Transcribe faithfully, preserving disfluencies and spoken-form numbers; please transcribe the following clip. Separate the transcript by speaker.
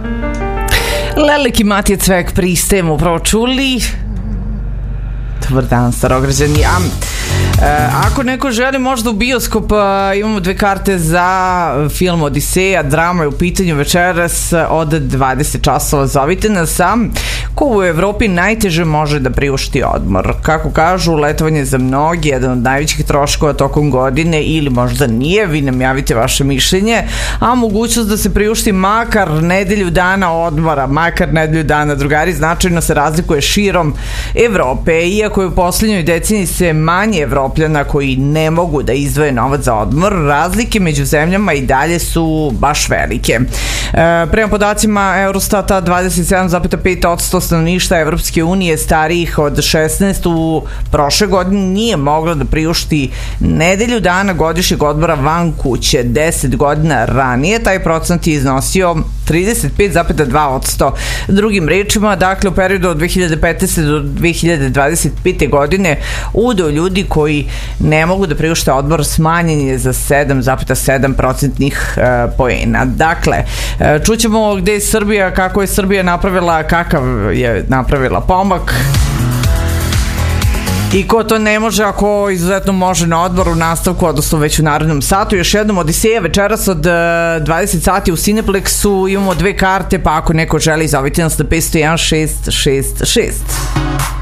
Speaker 1: Lelek i Matija Cvek pristajem upravo čuli. Dobar dan, Starograđani. A, e, ako neko želi možda u bioskop, a, imamo dve karte za film Odiseja, drama je u pitanju večeras od dvadeset časova. Zovite nas, a ko u Evropi najteže može da priušti odmor. Kako kažu, letovanje za mnogi jedan od najvećih troškova tokom godine, ili možda nije, vi nam javite vaše mišljenje, a mogućnost da se priušti makar nedelju dana odmora, makar nedelju dana, drugari, značajno se razlikuje širom Evrope. Iako je u poslednjoj deceniji se manje Evropljana koji ne mogu da izdvoje novac za odmor, razlike među zemljama i dalje su baš velike. E, prema podacima Eurostata, dvadeset sedam zarez pet posto stanovništva Evropske unije starijih od šesnaest u prošle godine nije moglo da priušti nedelju dana godišnjeg odmora van kuće. deset godina ranije taj procent je iznosio trideset pet zarez dva posto. Drugim rečima, dakle, u periodu od dve hiljade petnaeste do dve hiljade dvadeset pete godine udeo ljudi koji ne mogu da priušte odmor smanjen je za sedam zarez sedam procentnih e, poena. Dakle, e, čućemo gde je Srbija, kako je Srbija napravila, kakav je napravila pomak i ko to ne može, ako izuzetno može na odmor u nastavku, odnosno već u narednom satu. Još jednom Odiseja večeras od dvadeset sati u Cineplexu. Imamo dve karte, pa ako neko želi, zovite nas na pet jedan šest šest šest.